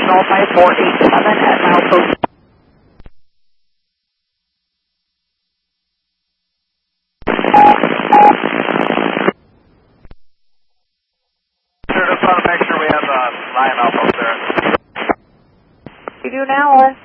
International 5487 at milepost. Sure, just want to make sure we have Lion Alpha up there. We do now,